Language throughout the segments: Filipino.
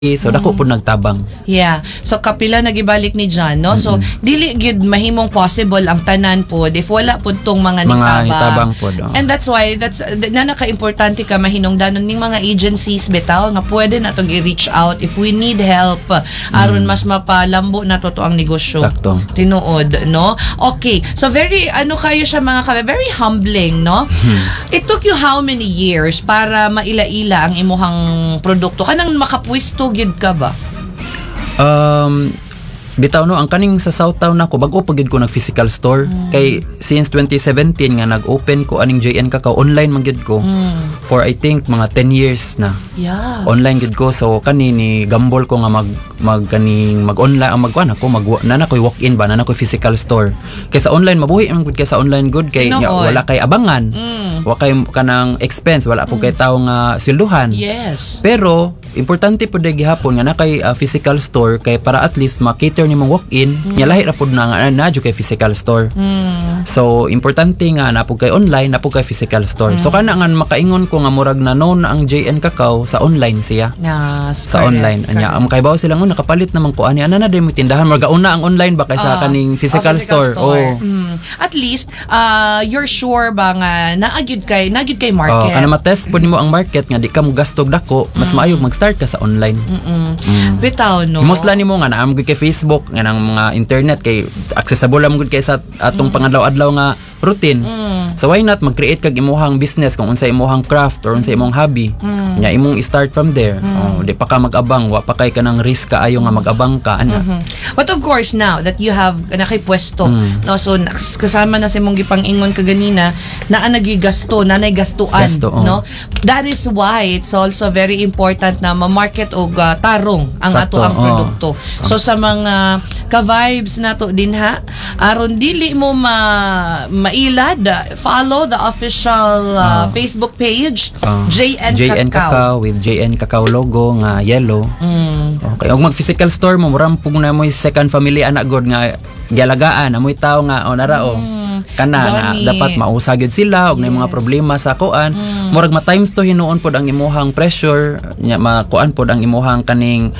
So dako po nagtabang. Yeah. So kapila nagibalik ni John, no? So dili gid mahimong possible ang tanan pod if wala pod tong mga nitabang pod. And that's why na naka-importante ka mahinungdanon ning mga agencies bitaw nga pwede natong i-reach out if we need help aron mas mapalambo na to ang negosyo. Sakto. Tinuod, no? Okay. So very kayo siya mga very humbling, no? It took you how many years para maila-ila ang imuhang produkto? Kanang makapwisto gid ka ba? Bitaw no, ang kaning sa Southtown ako bago pagid ko nag physical store kay since 2017 nga nag-open ko aning JN Cacao online man gid ko for I think mga 10 years na. Yeah. Online gid ko so kanini gamble ko nga mag-online nana koy walk-in ba nana koy physical store. Kay sa online mabuhi man gud kay sa online good kay wala kay abangan. Wa kay kanang expense, wala po kay tawo nga silduhan. Yes. Pero importante po day gihapon nga na kay physical store kay para at least ma-cater nimong walk-in nya lahi ra pud na nga kay physical store. So importante nga na po kay online na po kay physical store. So kana nga makaingon ko nga murag na known ang JN Cacao sa online siya. Sa online anya am kay bawo sila nga nakapalit naman ko ani ana na day mo tindahan murag una ang online ba kaysa kaning physical store. At least you're sure ba nga naagid kay market. Kana ma-test pud nimo ang market nga di ka mo gastog dako mas maayo mag-start ka sa online. Bitaw no. Musla nimo nga naam gud kay Facebook nga nang mga internet kay accessible lang gud kay sa atong pangadlaw-adlaw nga routine. So why not mag-create kag imuhang business kung unsa imuhang craft or unsa imong hobby. Nya imong start from there. Di pa ka mag-abang, wa pa kay kanang risk kaayo nga mag-abang ka ana. But of course now that you have nakipwesto, no, so kasama na sa imong gipang-ingon kaganina na nagigasto, nanay gastuan, no? That is why it's also very important na ma-market og tarong ang ato ang produkto. So sa mga ka-vibes nato din ha, aron dili mo mailad, follow the official Facebook page JN Cacao with JN Cacao logo nga yellow. Okay, og mag physical store mo muram pug na mo second family anak god nga gialagaan amoy tao nga kana na dapat mausa gyud sila og nay mga problema sa kuan murag ma times to hinuon pod ang imuhang pressure nya makuan pod ang imuhang kaning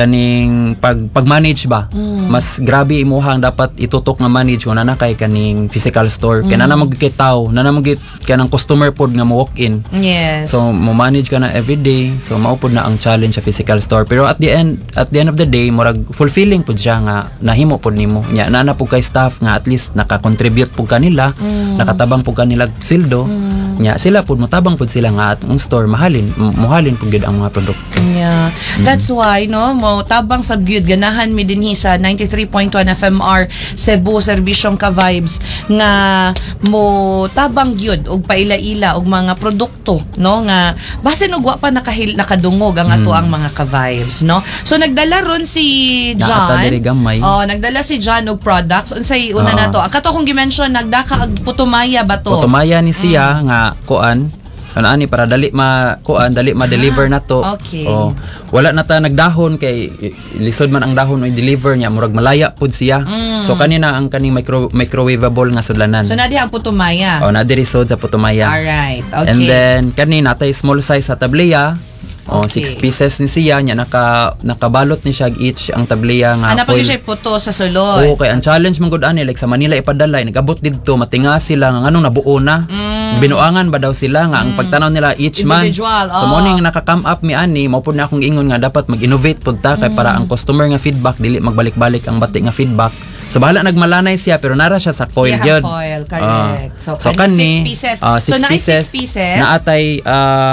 pag-manage ba mas grabe imuhang dapat itutok nga manage kung na kay kaning physical store kay nana magkitaw nana magit kanang customer pod nga mo walk in. Yes. So mo manage ka na every day so mao pod na ang challenge sa physical store pero at the end of the day murag fulfilling pod siya nga nahimo pod nimo nya nana pod kay staff nga at least naka-contribute pod kanila nakatabang pod kanila sweldo nya sila pod motabang pod sila nga atong store muhalin pod gyud ang mga produkto. Yeah. That's why no mo tabang sab gyud ganahan mi dinhi sa 93.1 FMR Cebu serbisyong ka-vibes nga mo tabang gyud og paila-ila og mga produkto no nga basin og wa pa nakadungog ang ato ang mga ka-vibes no. So nagdala ron si John. Nagdala si John og products unsay una nato. Ang kato kong gi-mention nagdaka og putumaya ba to? Putumaya ni siya nga kuan ani para dali ma-deliver na to. Okay. Wala na ta nagdahon kay lisod man ang dahon o i-deliver niya murag malaya pud siya. So kanina ang kaning microwavable nga sudlanan. So nadi ang putumaya. Nadi risod sa putumaya. Alright. Okay. And then kanina tay small size sa tableya. 6 pieces ni siya nya nakabalot ni siya each ang tableya nga ana pa siya puto sa sulod. Okay, ang challenge man gud ani like sa Manila ipadala nagabot didto matinga sila nga nganong nabuo na. Binuangan ba daw sila nga ang pagtanaw nila each man. So morning naka-come up mi ani mao pud na akong ingon nga dapat mag-innovate pud ta kay para ang customer nga feedback dili magbalik-balik ang bati nga feedback. So bahala nagmalanay siya pero nara siya sa foil gyud. Foil, correct. So kani 6 pieces. So na 6 pieces. Naatay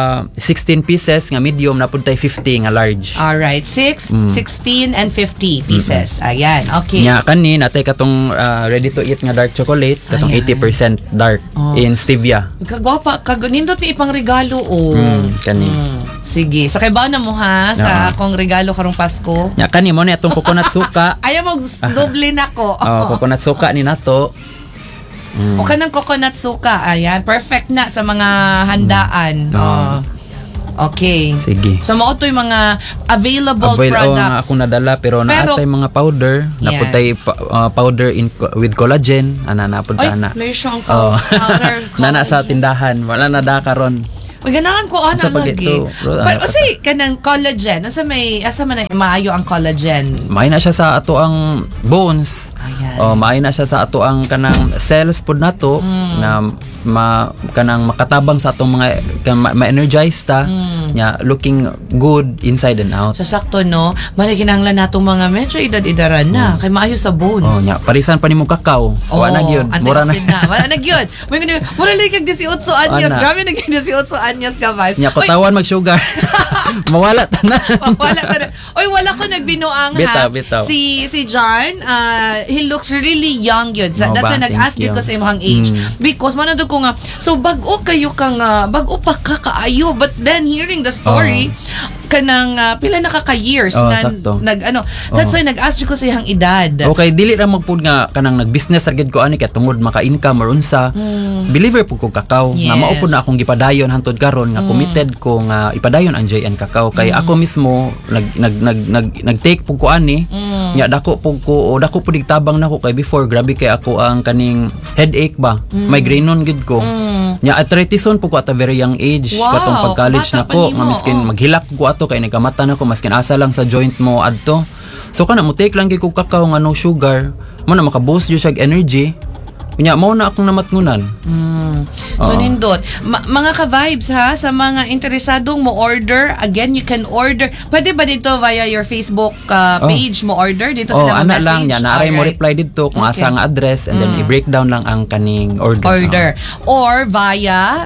16 pieces nga medium na pud tay 50 nga large. All right, 6, 16 and 50 pieces. Ayan, okay. Nya kani natay katong ready to eat nga dark chocolate katong 80% dark in stevia. Kagwapa nindot ni ipang regalo kani. Sige. So kay ba na mo ha sa akong regalo karong Pasko? Nya kani mo ni atong coconut suka. Ayaw mo doble nako. Coconut suka ni nato. O kanang coconut suka. Ayan, perfect na sa mga handaan. Okay. Sige. So mao to'y mga available products. Ako nadala pero naatay mga powder, naputay powder with collagen, naputay na. Ay, may siyang powder. Nana sa tindahan, wala na da karon. Maganahan ko ana Asa pag lagi. ito, bro, Pero ano kasi kanang collagen, asa man maayo ang collagen. Maay na siya sa ato ang bones. Ayan. Maay na siya sa ato ang kanang cells pod nato na kanang makatabang sa atong mga ma-energize ta nya looking good inside and out. So sakto no, mali kinahanglan natong mga medyo edad-edaran na kay maayo sa bones. Nya parisan pa nimo kakao. Wala na gyud. Mura na. Wala na gyud. Mura lang kag 18 anyos. Ana. Grabe na kag 18 anyos ka, Vice. Nya patawan mag-sugar. Mawala ta na. Wala ta na. Oy, wala ko nagbinuang ha. Bitaw. Si John, he looks really young yun. Oh, That's why ba? nag-ask Thank ko you. sa imong age. Because manado ko nga, so bago kayo kang bago pa kakaayo, but then hearing the story, kanang pila na ka-years na sakto. that's why nag-ask ko sa iyang edad. Okay, dili ra magpud nga kanang nag-business ra gid ko ani kay tungod maka-income or unsa. Believer pud ko kakao nga Yes. mao pud na akong gipadayon hantod karon nga committed ko nga ipadayon ang JN Kakao kay ako mismo nag-take pud ko ani. Nya dako pud tabang nako kay before grabe kay ako ang kaning headache ba. Migraineon gid ko. Nya arthritis pud ko at a very young age Wow, katong pag-college kabata na pa ko nimo, nga miskin maghilak ko ato kay nagkamata na ko maskin asa lang sa joint mo adto. So kana mo take lang gyud ko kakao nga no sugar, mo na maka-boost jud siya og energy. Nya mao na akong namatngunan. So nindot, mga ka-vibes ha, sa mga interesadong mo order, again you can order. Pwede ba dito via your Facebook page mo order dito sila ana message? lang nya naaray mo Alright. reply dito kung Okay. asa nga address and then i-breakdown lang ang kaning order. Or via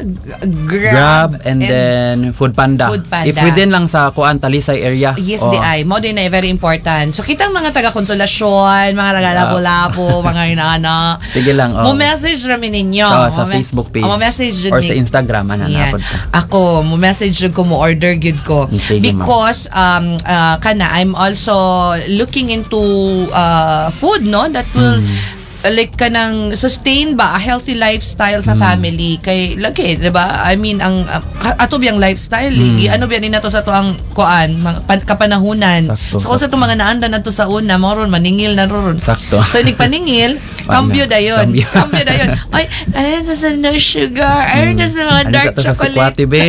Grab and then Food Panda. Food Panda. If within lang sa kuan Talisay area. Yes, di ay. Mo din ay very important. So, kitang mga taga-konsolasyon, mga taga-labo-labo, mga inana. Sige lang. Mo message namin ninyo. Sa Facebook page. Mo message or sa Instagram ana Yan. napod ka. Ako, mo message jud ko mo order gid ko. Sige, Because kana I'm also looking into food no that will like kanang sustain ba a healthy lifestyle sa family kay lagi, 'di ba? I mean ang ato biyang lifestyle ano biyan nato sa to ang kuan kapanahunan. Sakto, So kung sa to mga naanda nato sa una moron maningil na ron. Sakto. So nigpaningil, cambio dayon. Cambio dayon. Ay, ayun sa no sugar. Ayun sa mga dark Ano sa chocolate. sikwati be?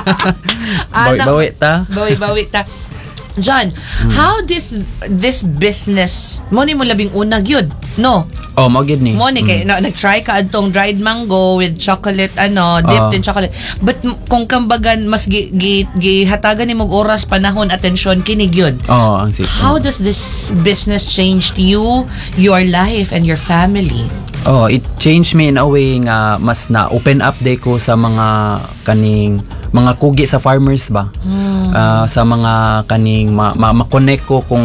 Bawi ta. Bawi ta. John, how this business mo ni mo labing una gyud, no? Mao gid ni. Mo ni kay nag-try ka adtong dried mango with chocolate dipped in chocolate. But kung kambagan mas gihatagan nimo oras, panahon, atensyon kini gyud. Ang sip. How does this business change you, your life and your family? It changed me in a way nga mas na open up day ko sa mga kaning mga kugi sa farmers ba. Sa mga kaning ma-connect ko kung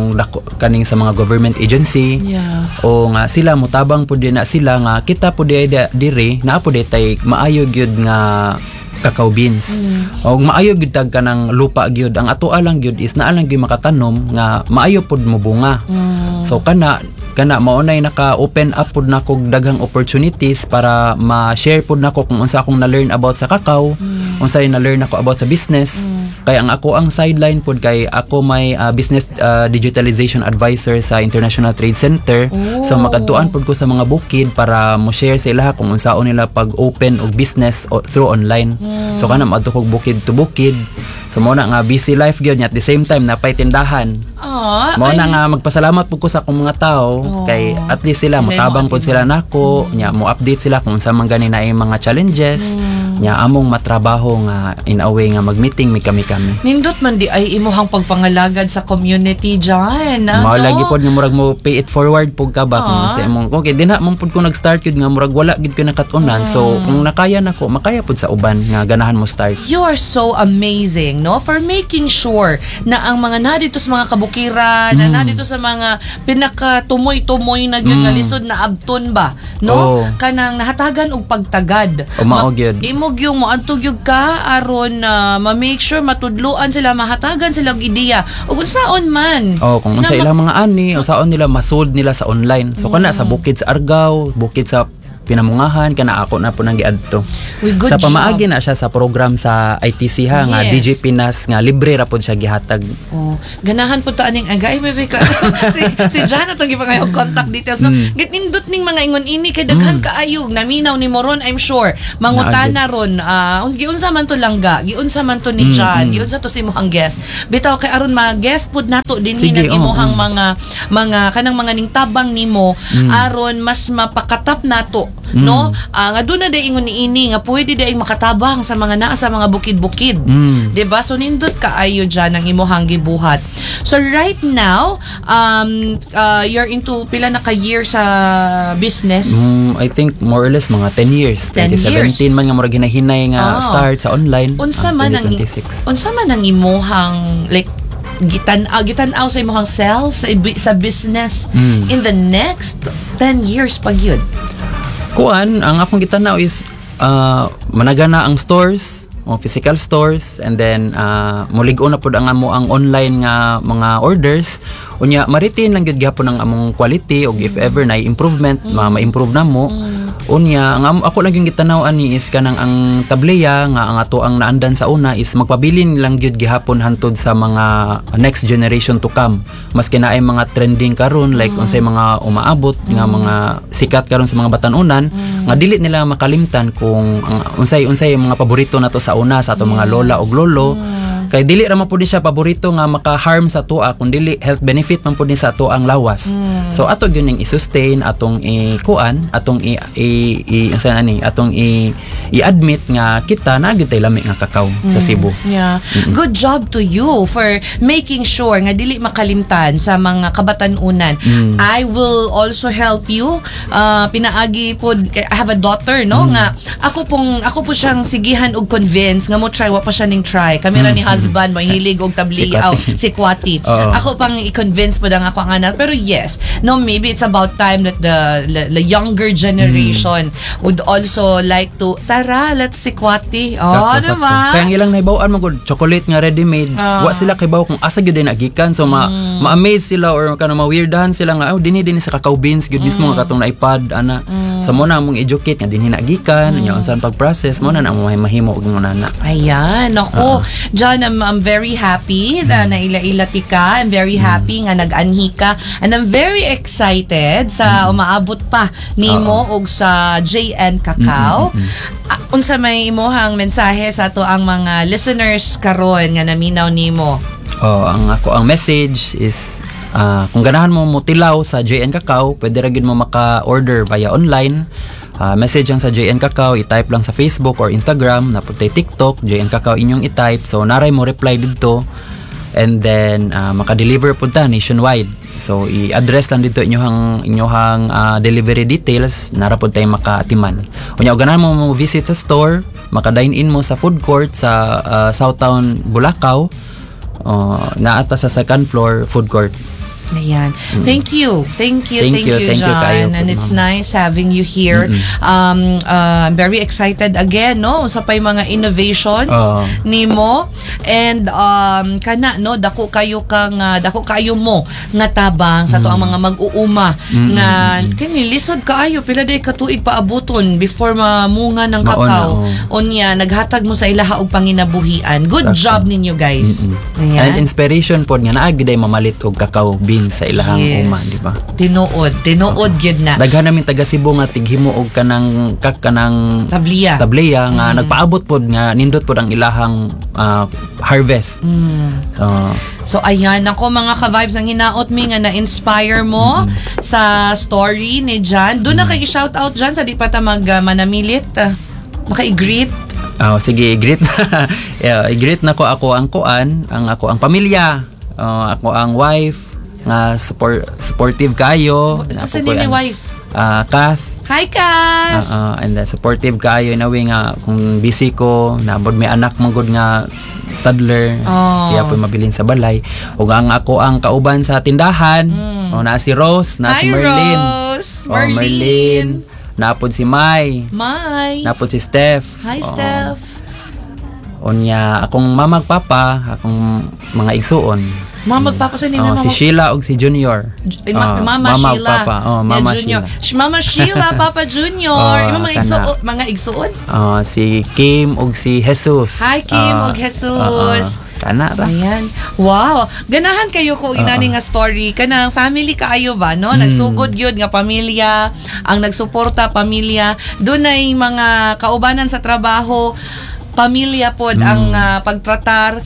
kaning sa mga government agency. Yeah. O nga sila mutabang pud na sila nga kita pud dire na pud tay maayo gyud nga cacao beans. O maayo gyud tag kanang lupa gyud. Ang ato lang gyud is naa lang gyud makatanom nga maayo pud mo bunga. So kana maunay naka-open up pud nako daghang opportunities para ma-share pud nako kung unsa akong na-learn about sa cacao, unsa na-learn ako about sa business. Kaya ang sideline pud kay ako may business digitalization advisor sa International Trade Center. So makadtuan pud ko sa mga bukid para mo share sa ila kung unsaon nila pag-open og business through online. So kana maadto kog bukid to bukid. So mo na nga busy life gyud at the same time napay tindahan. Mo na nga magpasalamat pud ko sa akong mga tao kay at least sila motabang pud sila nako nya mo update sila kung unsa man gani na mga challenges nya among matrabaho nga in a way nga mag-meeting mi kami. Nindot man di ay imuhang pagpangalagad sa community dyan. Mao lagi pod nga murag mo pay it forward pug ka ba kung sa imong okay dinha man pud ko nag-start gyud nga murag wala gyud ko nakatunan. So kung nakaya nako makaya pud sa uban nga ganahan mo start. You are so amazing, no? For making sure na ang mga nadito sa mga kabukiran, na nadito sa mga pinakatumoy-tumoy na gyud nga lisod na abton ba, no? Kanang nahatagan og pagtagad. Mao gyud. Imog yung moadto gyud ka aron ma-make sure matudluan sila, mahatagan sila og ideya. Ug unsaon man. Kung unsa ilang mga ani, unsaon nila masold nila sa online. So kana sa bukid sa Argao, bukid sa pinamungahan kana ako na po nang giadto. Sa pamaagi na siya sa program sa ITC ha nga DJ Pinas nga libre ra pod siya gihatag. Ganahan po ta aning agay may ka si John atong gipangayong contact details. So gitindot ning mga ingon ini kay daghan kaayog naminaw ni Moron, I'm sure mangutana ron giunsa man to langga, giunsa man to ni John, giunsa to si imong guest. Bitaw kay aron ma-guest pod nato dinhi nang imong mga kanang mga ning tabang nimo aron mas mapakatap nato no nga doon na day ingon ni ini nga pwede day makatabang sa mga naa sa mga bukid-bukid, diba? So nindot kaayo dyan ang imuhang gibuhat. So right now you're into pila na ka year sa business? I think more or less mga 10 years. 2017 man nga murag hinahinay nga start sa online. Unsa man ang imuhang like gitanaw sa imong self sa business in the next 10 years pag yun? Kuan, ang akong gitanaw is managana ang stores, physical stores, and then mulig-o na pod ang amo ang online nga mga orders. Unya maritin lang gyud gyapon ang among quality og if ever na improvement ma-improve na mo. Unya ang ako lang yung gitanaw ani is kanang ang tableya nga ang ato ang naandan sa una is magpabilin lang gyud gihapon hantod sa mga next generation to come. Maski na ay mga trending karon like unsay mga umaabot nga mga sikat karon sa mga batan-unan nga dili nila makalimtan kung unsay mga paborito nato sa una sa ato mga lola og lolo. Kay dili ra man pud siya paborito nga maka-harm sa atoa kun dili health benefit man pud ni sa ato ang lawas. So ato gyud ning i-sustain atong i-kuan atong atong i-admit nga kita na gyud tay lami nga kakao sa Cebu. Yeah. Good job to you for making sure nga dili makalimtan sa mga kabatan-unan. I will also help you pinaagi pod I have a daughter no nga ako po siyang sigihan og convince nga mo try wa pa siya ning try. Kami ra ni husband mahilig og tabliaw si Kwati. Ako pang i-convince po ang ako ang anak pero yes no maybe it's about time that the younger generation would also like to tara let's si Kwati diba? Kaya ang ilang naibawaan mo chocolate nga ready made wa sila kay baw kung asa gyud nagikan so ma-amaze sila or kana ma-weirdahan sila nga dinhi sa cacao beans gyud mismo nga katong naipad ana sa mo na mong educate nga dinhi nagikan nya unsan pag-process mo na ang mahimo og nana. Ayan ako John, I'm very happy na naila-ilati ka. I'm very happy nga nag-anhi ka. And I'm very excited sa umaabot pa nimo og sa JN Cacao. Unsa may imuhang mensahe sa ato ang mga listeners karon nga naminaw nimo? Ang message is kung ganahan mo tilaw sa JN Cacao, pwede ra gyud mo maka-order via online. Message lang sa JN Cacao, i-type lang sa Facebook or Instagram, naputay TikTok, JN Cacao inyong i-type. So naray mo reply dito. And then maka-deliver po ta nationwide. So i-address lang dito inyong delivery details, nara po tayo makaatiman. Unya ganahan mo visit sa store, maka-dine in mo sa food court sa Southtown Bulacau. Naata sa second floor food court. Ayan. Thank you, John. And it's nice having you here. I'm very excited again, no? Sa pay mga innovations nimo and kana no dako kayo mo nga tabang sa to ang mga mag-uuma nga kini lisod kaayo pila day katuig paabuton before mamunga ng kakao. Unya naghatag mo sa ilaha og panginabuhian. Good job ninyo guys. And inspiration pod nga naa gyud mamalit og kakao beans sa ilahang uma, di ba? Tinuod gyud na. Daghan namin taga Cebu nga tighimo og kanang tableya nga nagpaabot pod nga nindot pod ang ilahang harvest. So ayan ako mga ka-vibes ang hinaot mi nga na-inspire mo sa story ni John. Doon na kay i-shout out John sa di pa ta manamilit. Maka-i-greet. Sige, i-greet na. I-greet na ko ako ang pamilya. Ako ang wife nga supportive kayo. Asa ni wife? Kath. Hi Kath. And supportive kayo na nga kung busy ko, nabod may anak manggod nga toddler, siya po mabilin sa balay. Ug ang ako ang kauban sa tindahan, na si Rose, na si Merlin. Merlin. Napod si Mai. Napod si Steph. Hi Steph. Unya akong mamag papa, akong mga igsuon. Mama magpapasa ni Si Sheila og si Junior. Mama Sheila. Papa. Mama Junior. Sheila. Mama Sheila, Papa Junior. Mga igsuon. Si Kim og si Jesus. Hi Kim og Jesus. Kana ra. Ayan. Wow. Ganahan kayo ko inani nga story. Kanang family kaayo ba, no? Nagsugod yun nga pamilya. Ang nagsuporta pamilya. Doon ay mga kaubanan sa trabaho. Pamilya pod ang pagtratar.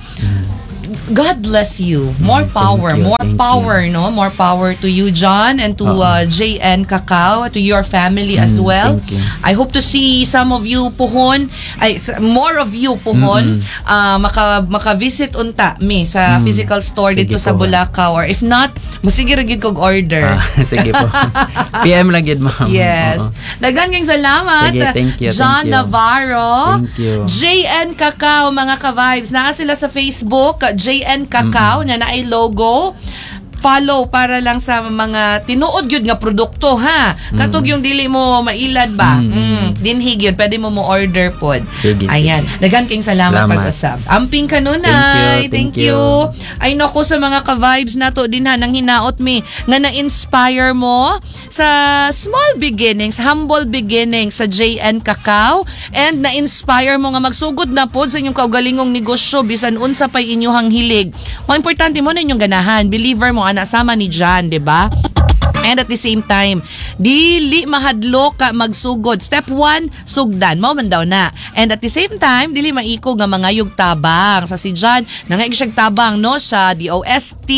God bless you. More power. More power, no? More power to you, John, and to JN Cacao, to your family as well. I hope to see some of you puhon, more of you puhon, maka-visit unta mi sa physical store dito sa Bulacau. Or if not, masige ra gid kog order. Sige po. PM lang gid, ma'am. Yes. Daghang kang salamat. Sige, thank you. John Navarro. Thank you. JN Cacao, mga ka-vibes. Naa sila sa Facebook, JN Cacao, na naay logo. Follow para lang sa mga tinuod yun nga produkto, ha. Katog yung dili mo mailad ba. Dinhig yun, pwede mo order pod. Sige, ayan, daghan king salamat pag-usab. Amping kanunay. Thank you. Ay nako, sa mga ka-vibes nato din ha, nang hinaot mi nga na-inspire mo sa small beginnings, humble beginnings sa JN Cacao, and na-inspire mo nga magsugod na pod sa inyong kaugalingong negosyo bisan unsa pay inyong hilig. Mo importante mo na inyong ganahan, believer mo anak sama ni John, di ba? And at the same time, dili mahadlo ka magsugod. Step 1, sugdan. Mao man daw na. And at the same time, dili maiko nga mga yugtabang. Sa si John, nangaig siyang tabang, no? Sa DOST,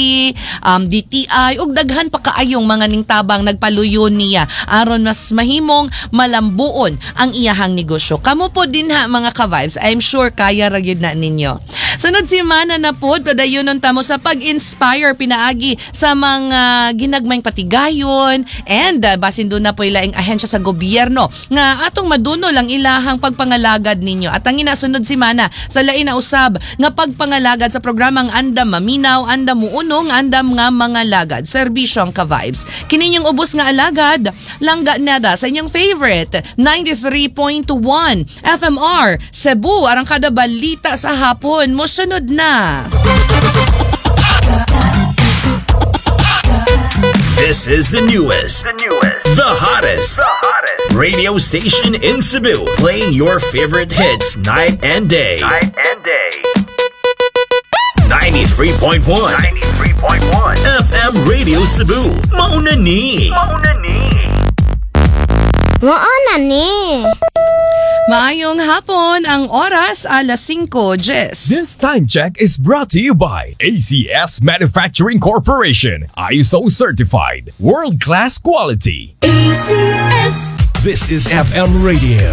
DTI, ug daghan pa kaayong mga ning tabang nagpaluyon niya. Aron mas mahimong malambuon ang iyahang negosyo. Kamo po din ha, mga ka-vibes. I'm sure kaya ra gyud na ninyo. Sunod si Mana na pod, padayonon tamo sa pag-inspire pinaagi sa mga ginagmayng patigayon, and basin doon na po ilaing ahensya sa gobyerno nga atong maduno lang ilahang pagpangalagad ninyo. At ang inasunod si Mana sa lain na usab nga pagpangalagad sa programang Andam Maminaw, Andam Muunong, Andam nga mga lagad. Serbisyong ka-vibes. Kininyong ubos nga alagad, langga nada sa inyong favorite 93.1 FMR Cebu, arang kada balita sa hapon. Musunod na. This is the newest, the hottest radio station in Cebu, playing your favorite hits night and day. 93.1 FM Radio Cebu. Mauna ni. Maayong hapon, ang oras alas 5:10. This time check is brought to you by ACS Manufacturing Corporation, ISO certified, world-class quality. ACS. This is FM Radio.